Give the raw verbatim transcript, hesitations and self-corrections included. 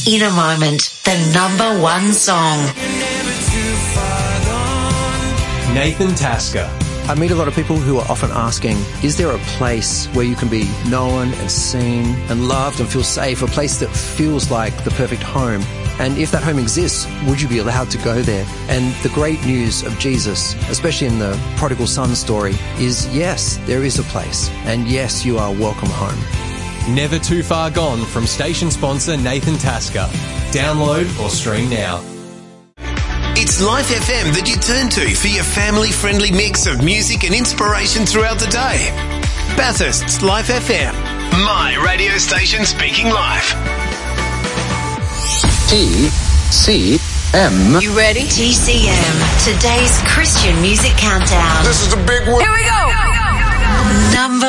In a Moment, the number one song. Nathan Tasker. I meet a lot of people who are often asking, is there a place where you can be known and seen and loved and feel safe, a place that feels like the perfect home? And if that home exists, would you be allowed to go there? And the great news of Jesus, especially in the prodigal son story, is yes, there is a place. And yes, you are welcome home. Never Too Far Gone from station sponsor Nathan Tasker. Download or stream now. It's Life F M that you turn to for your family-friendly mix of music and inspiration throughout the day. Bathurst's Life F M, my radio station speaking live. T C M. You ready? T C M, today's Christian music countdown. This is the big one. Here we go. Number